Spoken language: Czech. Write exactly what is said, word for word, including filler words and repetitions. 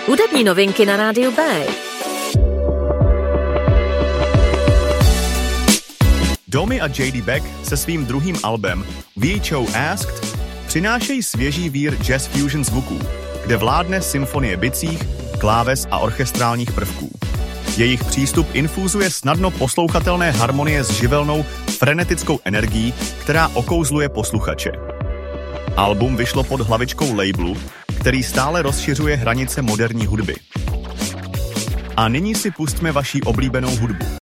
Hudební novinky na rádiu B. Domi a J D Beck se svým druhým albem V H O Asked přinášejí svěží vír jazz fusion zvuků, kde vládne symfonie bicích, kláves a orchestrálních prvků. Jejich přístup infúzuje snadno poslouchatelné harmonie s živelnou, frenetickou energií, která okouzluje posluchače. Album vyšlo pod hlavičkou labelu, který stále rozšiřuje hranice moderní hudby. A nyní si pustíme vaší oblíbenou hudbu.